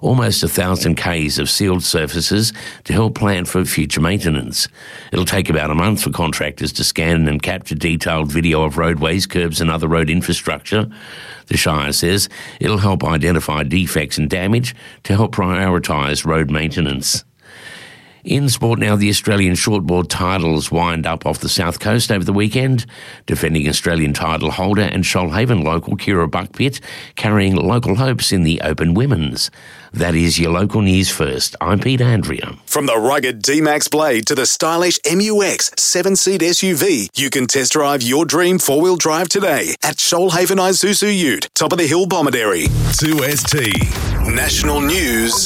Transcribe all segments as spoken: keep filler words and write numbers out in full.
almost a thousand k's of sealed surfaces to help plan for future maintenance. It'll take about a month for contractors to scan and capture detailed video of roadways, curbs and other road infrastructure. The Shire says it'll help identify defects and damage to help prioritise road maintenance. In sport now, the Australian shortboard titles wind up off the South Coast over the weekend. Defending Australian title holder and Shoalhaven local Kira Buckpitt carrying local hopes in the Open Women's. That is your local news first. I'm Pete Andrea. From the rugged D-Max Blade to the stylish M U X seven-seat S U V, you can test drive your dream four-wheel drive today at Shoalhaven Isuzu Ute, top of the hill Bomaderry. two S T National News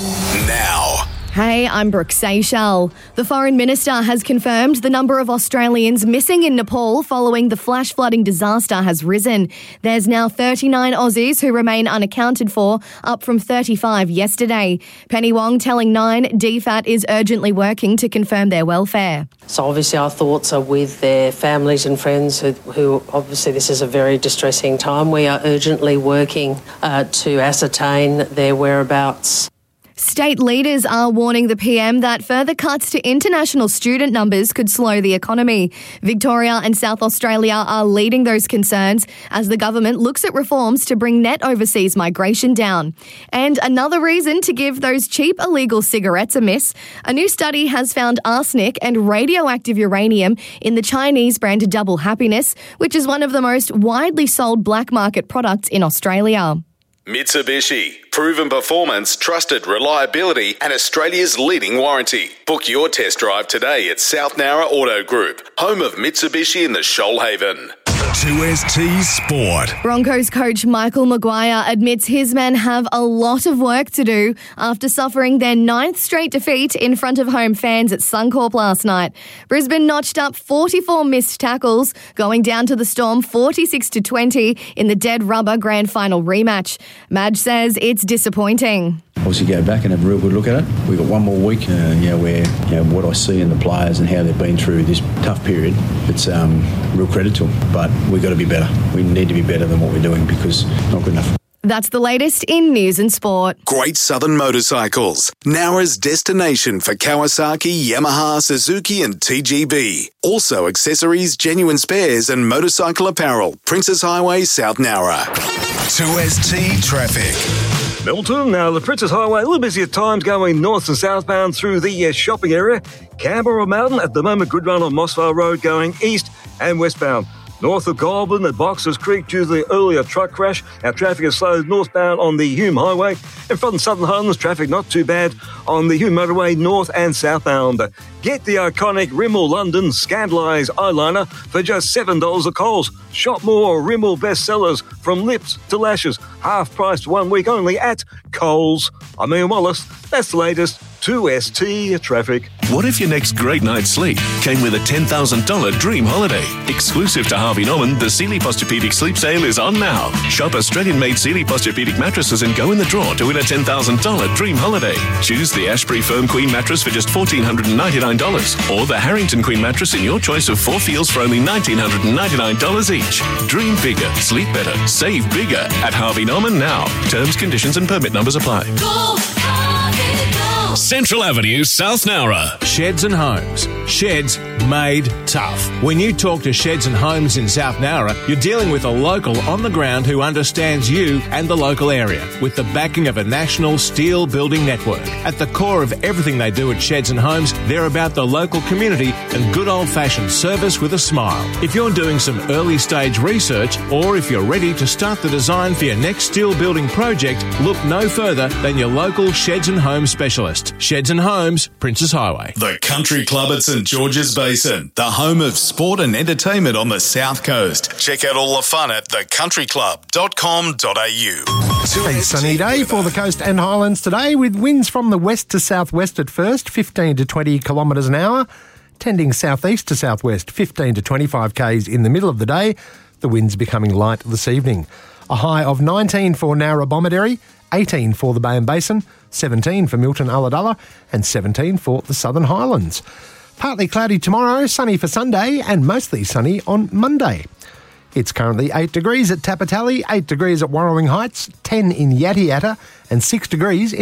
now. Hey, I'm Brooke Seychelles. The Foreign Minister has confirmed the number of Australians missing in Nepal following the flash flooding disaster has risen. There's now thirty-nine Aussies who remain unaccounted for, up from thirty-five yesterday. Penny Wong telling Nine D F A T is urgently working to confirm their welfare. So obviously our thoughts are with their families and friends who, who obviously this is a very distressing time. We are urgently working uh, to ascertain their whereabouts. State leaders are warning the P M that further cuts to international student numbers could slow the economy. Victoria and South Australia are leading those concerns as the government looks at reforms to bring net overseas migration down. And another reason to give those cheap illegal cigarettes a miss, a new study has found arsenic and radioactive uranium in the Chinese brand Double Happiness, which is one of the most widely sold black market products in Australia. Mitsubishi. Proven performance, trusted reliability and Australia's leading warranty. Book your test drive today at South Nowra Auto Group, home of Mitsubishi in the Shoalhaven. two S T Sport. Broncos coach Michael Maguire admits his men have a lot of work to do after suffering their ninth straight defeat in front of home fans at Suncorp last night. Brisbane notched up forty-four missed tackles, going down to the Storm forty-six to twenty in the dead rubber grand final rematch. Madge says it's disappointing. Obviously go back and have a real good look at it. We've got one more week, uh, you know, where you know, what I see in the players and how they've been through this tough period, it's um, real credit to them. But we've got to be better. We need to be better than what we're doing because it's not good enough. That's the latest in news and sport. Great Southern Motorcycles. Nowra's destination for Kawasaki, Yamaha, Suzuki and T G B. Also accessories, genuine spares and motorcycle apparel. Princess Highway, South Nowra. two S T Traffic. Milton, now the Princess Highway, a little busy at times going north and southbound through the uh, shopping area. Canberra Mountain, at the moment, good run on Mossvale Road going east and westbound. North of Goulburn at Boxers Creek due to the earlier truck crash. Our traffic is slowed northbound on the Hume Highway. And from Southern Highlands, traffic not too bad on the Hume Motorway north and southbound. Get the iconic Rimmel London Scandalise eyeliner for just seven dollars at Coles. Shop more Rimmel bestsellers from lips to lashes. Half priced one week only at Coles. I'm Ian Wallace. That's the latest two S T Traffic. What if your next great night's sleep came with a ten thousand dollars dream holiday? Exclusive to Harvey Norman, the Sealy Posturepedic Sleep Sale is on now. Shop Australian-made Sealy Posturepedic mattresses and go in the draw to win a ten thousand dollars dream holiday. Choose the Ashbury Firm Queen mattress for just one thousand four hundred ninety-nine dollars or the Harrington Queen mattress in your choice of four feels for only one thousand nine hundred ninety-nine dollars each. Dream bigger, sleep better, save bigger at Harvey Norman now. Terms, conditions and permit numbers apply. Go, Harvey, go. Central Avenue, South Nowra. Sheds and Homes. Sheds made tough. When you talk to Sheds and Homes in South Nowra, you're dealing with a local on the ground who understands you and the local area with the backing of a national steel building network. At the core of everything they do at Sheds and Homes, they're about the local community and good old-fashioned service with a smile. If you're doing some early stage research or if you're ready to start the design for your next steel building project, look no further than your local Sheds and Homes specialist. Sheds and Homes, Princess Highway. The Country Club at St George's Basin, the home of sport and entertainment on the South Coast. Check out all the fun at the country club dot com dot a u. A sunny day for the coast and highlands today with winds from the west to southwest at first, fifteen to twenty kilometres an hour, tending southeast to southwest, fifteen to twenty-five k's in the middle of the day, the winds becoming light this evening. A high of nineteen for Nowra Bomaderry, eighteen for the Bay and Basin, seventeen for Milton Ulladulla and seventeen for the Southern Highlands. Partly cloudy tomorrow, sunny for Sunday and mostly sunny on Monday. It's currently eight degrees at Tapatally, eight degrees at Warrowing Heights, ten in Yatty Yatta and six degrees in